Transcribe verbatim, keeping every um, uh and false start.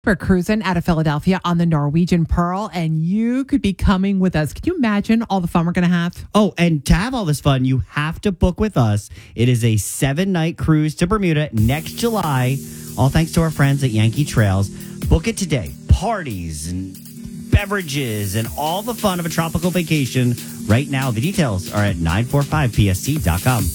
We're cruising out of Philadelphia on the Norwegian Pearl, and you could be coming with us. Can you imagine all the fun we're going to have? Oh, and to have all this fun, you have to book with us. It is a seven-night cruise to Bermuda next July, all thanks to our friends at Yankee Trails. Book it today. Parties and beverages and all the fun of a tropical vacation right now. The details are at nine forty-five P S T dot com.